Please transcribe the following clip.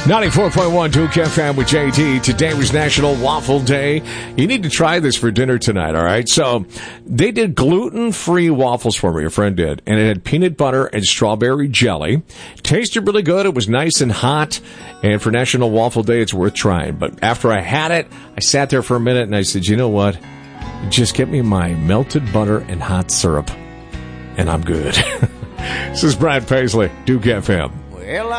94.1 Duke FM with JT. Today was National Waffle Day. You need to try this for dinner tonight, all right? So they did gluten-free waffles for me, a friend did, and it had peanut butter and strawberry jelly. Tasted really good. It was nice and hot, and for National Waffle Day, it's worth trying. But after I had it, I sat there for a minute, and I said, you know what? Just get me my melted butter and hot syrup, and I'm good. This is Brad Paisley, Duke FM. Well,